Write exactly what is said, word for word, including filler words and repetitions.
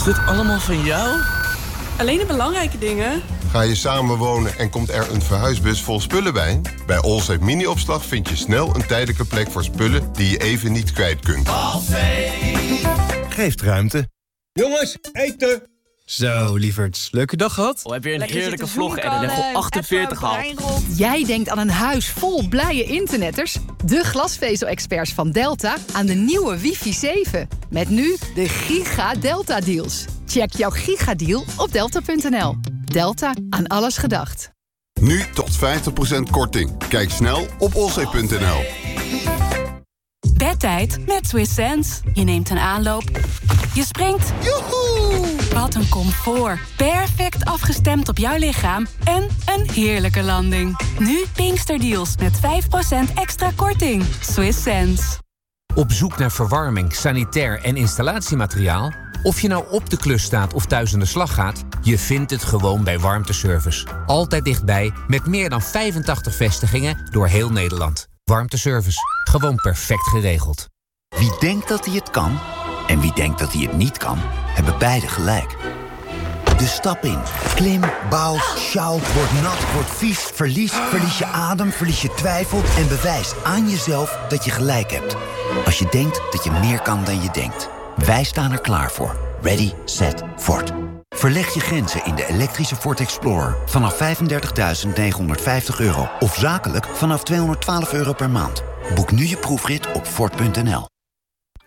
dit allemaal van jou? Alleen de belangrijke dingen. Ga je samenwonen en komt er een verhuisbus vol spullen bij? Bij Allsafe Mini-opslag vind je snel een tijdelijke plek voor spullen die je even niet kwijt kunt. Geeft ruimte. Jongens, eten! Zo, lieverds. Leuke dag gehad? Oh, heb je een Lekker heerlijke zitten vlog en een zoeken, level achtenveertig appen, gehad. breinrot. Jij denkt aan een huis vol blije internetters? De glasvezel-experts van Delta aan de nieuwe wifi zeven. Met nu de Giga Delta Deals. Check jouw gigadeal op delta punt n l. Delta, aan alles gedacht. Nu tot vijftig procent korting. Kijk snel op allsafe punt n l. Bedtijd met Swiss Sense. Je neemt een aanloop. Je springt. Joehoe! Wat een comfort. Perfect afgestemd op jouw lichaam. En een heerlijke landing. Nu Pinksterdeals met vijf procent extra korting. Swiss Sense. Op zoek naar verwarming, sanitair en installatiemateriaal? Of je nou op de klus staat of thuis aan de slag gaat, je vindt het gewoon bij Warmteservice. Altijd dichtbij, met meer dan vijfentachtig vestigingen door heel Nederland. Warmteservice. Gewoon perfect geregeld. Wie denkt dat hij het kan en wie denkt dat hij het niet kan, hebben beide gelijk. Dus stap in. Klim, bouw, sjouw, word nat, word vies, verlies, verlies je adem, verlies je twijfel en bewijs aan jezelf dat je gelijk hebt. Als je denkt dat je meer kan dan je denkt. Wij staan er klaar voor. Ready, set, Ford. Verleg je grenzen in de elektrische Ford Explorer vanaf vijfendertigduizend negenhonderdvijftig euro of zakelijk vanaf tweehonderdtwaalf euro per maand. Boek nu je proefrit op Ford punt n l.